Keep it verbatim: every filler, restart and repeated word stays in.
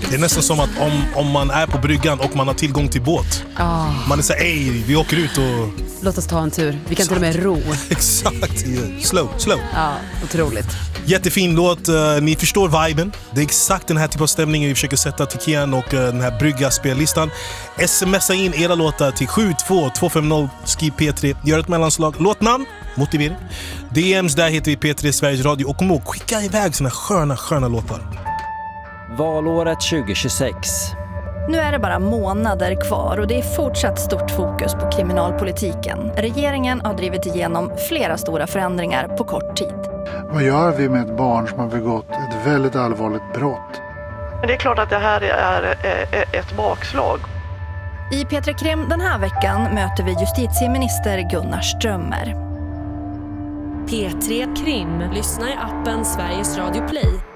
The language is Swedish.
Det är nästan som att om, om man är på bryggan och man har tillgång till båt. Oh. Man är så här, ej, vi åker ut och... Låt oss ta en tur. Vi kan Exakt. till och med ro. Exakt, slow, slow. Ja, otroligt. Jättefin låt, uh, ni förstår viben. Det är exakt den här typen av stämningen vi försöker sätta till Kian och uh, den här brygga spellistan. Smsa in era låtar till sju två två fem noll, skriv P tre, gör ett mellanslag, låtnamn, motivering. D Ms där heter vi P tre Sveriges Radio och kom ihåg, skicka iväg såna sköna, sköna låtar. Valåret tjugo tjugosex. Nu är det bara månader kvar och det är fortsatt stort fokus på kriminalpolitiken. Regeringen har drivit igenom flera stora förändringar på kort tid. Vad gör vi med ett barn som har begått ett väldigt allvarligt brott? Men det är klart att det här är ett bakslag. I P tre Krim den här veckan möter vi justitieminister Gunnar Strömmer. P tre Krim. Lyssna i appen Sveriges Radio Play.